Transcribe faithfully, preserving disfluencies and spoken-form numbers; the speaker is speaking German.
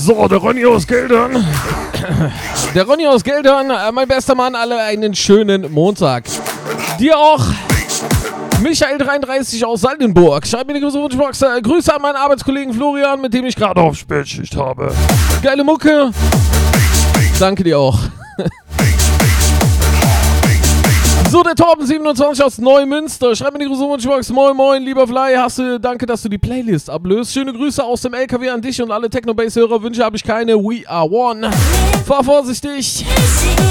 So, der Ronny aus Geldern. Der Ronny aus Geldern, äh, mein bester Mann, alle einen schönen Montag. Dir auch. Michael dreiunddreißig aus Saldenburg. Schreib mir eine große Wunschbox. Äh, Grüße an meinen Arbeitskollegen Florian, mit dem ich gerade auf Spätschicht habe. Geile Mucke. Danke dir auch. So, der Torben siebenundzwanzig aus Neumünster. Schreib mir die große Wunschbox. Moin, moin, lieber Fly. Hast du, danke, dass du die Playlist ablöst. Schöne Grüße aus dem L K W an dich und alle Techno-Bass-Hörer. Wünsche habe ich keine. We are one. Fahr vorsichtig.